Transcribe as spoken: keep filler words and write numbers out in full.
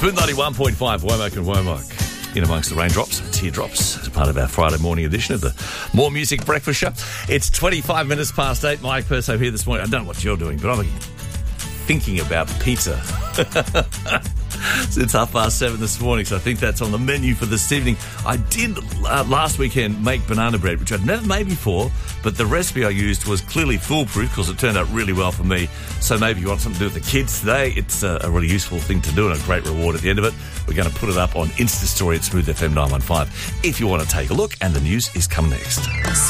Smooth ninety-one point five, Womack and Womack. In amongst the raindrops, teardrops, as part of our Friday morning edition of the More Music Breakfast Show. It's twenty-five minutes past eight. Mike Perso here this morning. I don't know what you're doing, but I'm thinking about pizza. It's half past seven this morning, so I think that's on the menu for this evening. I did uh, last weekend make banana bread, which I'd never made before, but the recipe I used was clearly foolproof because it turned out really well for me. So maybe you want something to do with the kids today. It's a, a really useful thing to do and a great reward at the end of it. We're going to put it up on Insta Story at Smooth F M nine one five if you want to take a look, and the news is coming next.